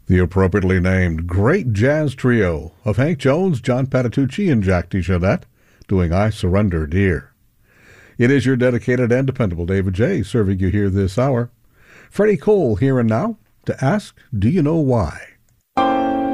The appropriately named Great Jazz Trio of Hank Jones, John Patitucci, and Jack DeJohnette doing I Surrender Dear. It is your dedicated and dependable David J. serving you here this hour. Freddie Cole here and now to ask, do you know why?